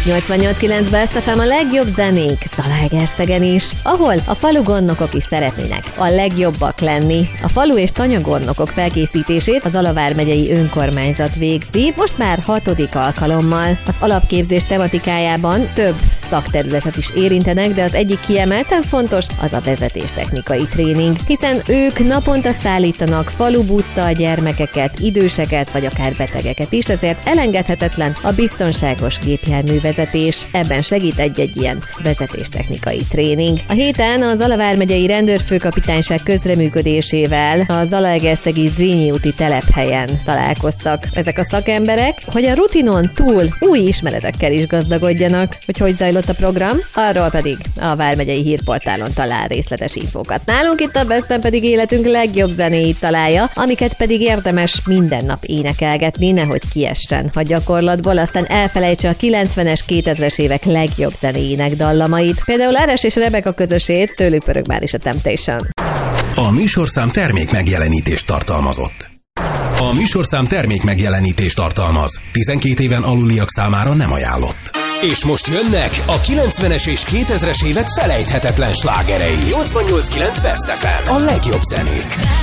88.9 Best FM, a legjobb zenék Zalaegerszegen is, ahol a falugornokok is szeretnének a legjobbak lenni. A falu és tanyagornokok felkészítését az Zala vármegyei önkormányzat végzi, most már 6. alkalommal. Az alapképzés tematikájában több szakterületet is érintenek, de az egyik kiemelten fontos az a vezetéstechnikai tréning, hiszen ők naponta szállítanak falubusszal gyermekeket, időseket vagy akár betegeket is, ezért elengedhetetlen a biztonságos gépjárművezetés. Ebben segít egy-egy ilyen vezetéstechnikai tréning. A héten a Zala vármegyei rendőrfőkapitányság közreműködésével a Zalaegerszegi Zrínyi úti telephelyen találkoztak ezek a szakemberek, hogy a rutinon túl új ismeretekkel is gazdagodjanak. Hogy zajlott a program, arról pedig a vármegyei hírportálon talál részletes infókat. Nálunk itt a Besten pedig életünk legjobb zenéit találja, amiket pedig érdemes minden nap énekelgetni, nehogy kiessen a gyakorlatból, aztán elfelejtse a 90-es, 2000-es évek legjobb zenéinek dallamait. Például Áres és Rebeka közösét, tőlük pörög már is a Temptation. A műsorszám termék megjelenítést tartalmazott. A műsorszám termék megjelenítést tartalmaz. 12 éven aluliak számára nem ajánlott. És most jönnek a 90-es és 2000-es évek felejthetetlen slágerei. 88.9 Best FM. A legjobb zenék.